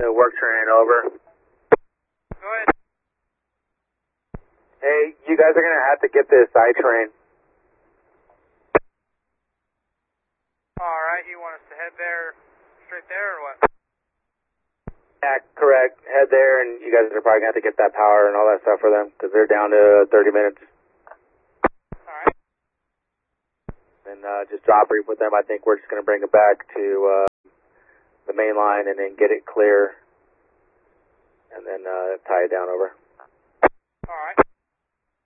The work train over. Go ahead. Hey, you guys are going to have to get this I train. Alright, you want us to head there, straight there, or what? Yeah, correct. Head there, and you guys are probably going to have to get that power and all that stuff for them, because they're down to 30 minutes. Alright. And just drop brief with them. I think we're just going to bring it back to the main line and then get it clear, and then tie it down over.